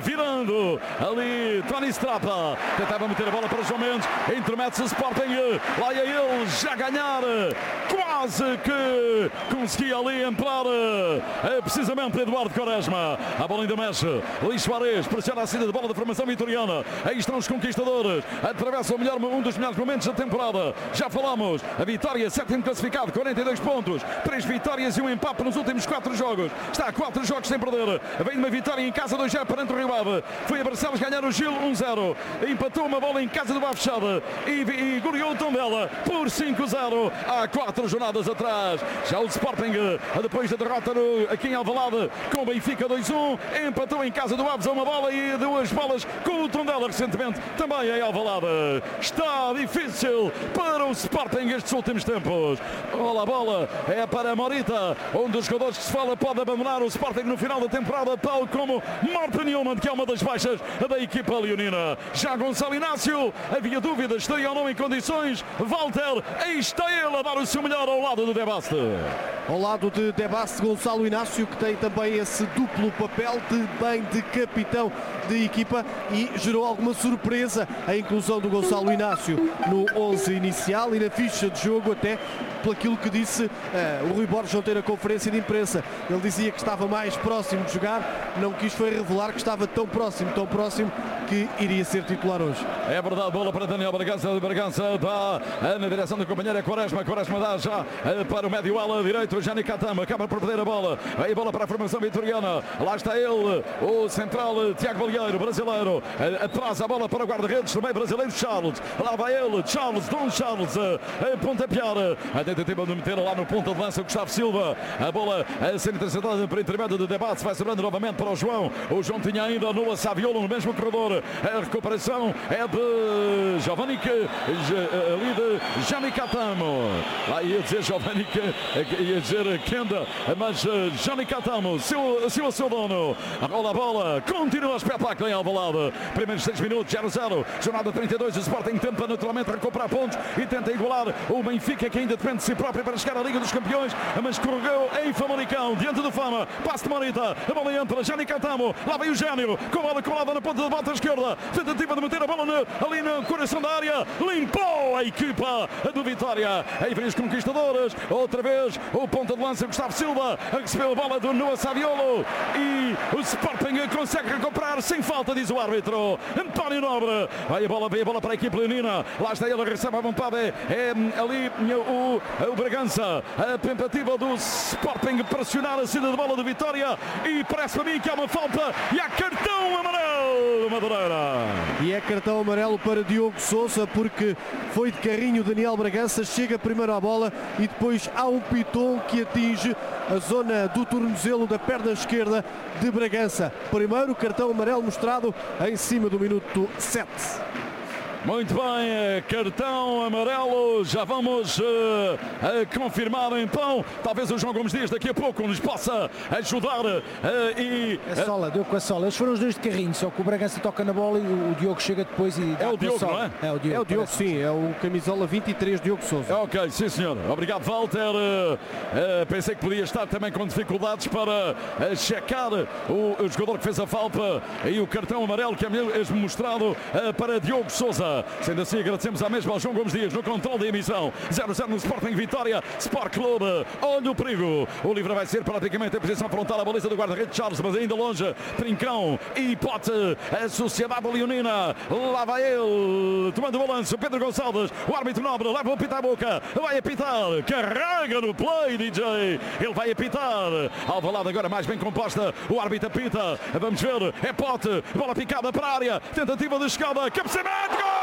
virando ali Tony Strapa, tentava meter a bola para João Mendes, intermete-se o Sporting, lá ia ele já ganhar, quase que conseguia ali entrar precisamente Eduardo Quaresma, a bola ainda mexe, Luís Soares pressiona a saída de bola da formação vitoriana, aí estão os conquistadores, atravessa um dos melhores momentos da temporada, já falamos, a Vitória, sétimo classificado, 42 pontos, 3 vitórias e um empate nos últimos 4 jogos, está a 4 jogos sem perder, vem de uma vitória em casa 2-0 perante o Rio Ave, foi a Barcelos ganhar o Gil 1-0, empatou uma bola em casa do Bafechada e goleou o Tondela por 5-0 há 4 jornadas atrás. Já o Sporting, depois da derrota aqui em Alvalade com o Benfica 2-1, empatou em casa do Aves a uma bola e 2 bolas com o Tondela recentemente também em Alvalade. Está difícil para o Sporting estes últimos tempos. Olha, a bola é para Morita, um dos jogadores que se fala pode abandonar o Sporting no final da temporada, tal como Martin Newman, que é uma das baixas da equipa leonina. Já Gonçalo Inácio, havia dúvidas, estaria ou não em condições. Walter, aí está ele a dar o seu melhor ao lado do Debaste. Ao lado de Debaste, Gonçalo Inácio, que tem também esse duplo papel de capitão de equipa, e gerou alguma surpresa a inclusão do Gonçalo Inácio no 11 inicial e na ficha de jogo, até pelo aquilo que disse o Rui Borges ontem na conferência de imprensa. Ele dizia que estava mais próximo de jogar, não quis foi revelar que estava tão próximo que iria ser titular hoje. É verdade, bola para Daniel Bragança dá na direção do companheiro Quaresma dá já para o médio ala direito, Jani Catama, acaba por perder a bola, aí bola para a formação vitoriana, lá está ele, o central Tiago Balieiro, brasileiro, atrás a bola para o guarda-redes, também brasileiro Charles, lá vai ele, Dom Charles, a pontapear, a tentativa de meter lá no ponta de lança o Gustavo Silva, a bola a ser interceptada para intermédio de Debate, vai sobrando novamente para o João tinha ainda no Saviolo no mesmo corredor, a recuperação é de Jovanic, ali de Jani Catamo, lá ia dizer Jovanic, ia dizer Kenda, mas Jani Catamo, seu dono, rola a bola, continua o espetáculo em Alvalade, primeiros 6 minutos, 0-0, jornada 32, o Sporting tenta naturalmente recuperar pontos e tenta igualar o Benfica, que ainda depende de si próprio para chegar à Liga dos Campeões, mas correu em Famalicão, diante do Fama, passe de Morita, a bola entra, Jani Catamo, lá vem o Gênio, com a bola colada na ponta de bota esquerda, tentativa de meter a bola ali no coração da área, limpou a equipa do Vitória, aí vem os conquistadores, outra vez o ponta de lança Gustavo Silva, recebeu a bola do Noah Saviolo e o Sporting consegue recuperar sem falta, diz o árbitro António Nobre, vai a bola para a equipe leonina, lá está ele, recebe a vontade, é ali o Bragança, a tentativa do Sporting pressionar a saída de bola do Vitória e parece para mim que há uma falta e há cartão amarelo, Madureira. E é cartão amarelo para Diogo Sousa, porque foi de carrinho Daniel Bragança, chega primeiro à bola e depois há um piton que atinge a zona do tornozelo da perna esquerda de Bragança. Primeiro cartão amarelo mostrado em cima do minuto 7. Muito bem, cartão amarelo, já vamos confirmar então, talvez o João Gomes Dias daqui a pouco nos possa ajudar deu com a sola, eles foram os dois de carrinho, só que o Bragança toca na bola e o Diogo chega depois e dá o Diogo, sola. não é? É o Diogo, sim, é o camisola 23, Diogo Sousa. Ok, sim senhor, obrigado Walter, pensei que podia estar também com dificuldades para checar o jogador que fez a falta e o cartão amarelo que é mesmo mostrado para Diogo Sousa. Sendo assim, agradecemos à mesma ao João Gomes Dias no controle da emissão. 0-0 no Sporting Vitória, Sport Clube, olha o perigo, o livre vai ser praticamente a posição frontal à baliza do guarda-redes Charles, mas ainda longe, Trincão e Pote, a Sociedade Leonina, lá vai ele, tomando o balanço, Pedro Gonçalves, o árbitro Nobre, leva o apito à boca, vai apitar, carrega no play, DJ, ele vai apitar, Alvalade agora mais bem composta, o árbitro apita, vamos ver, é Pote, bola picada para a área, tentativa de chegada, cabeceamento, gol!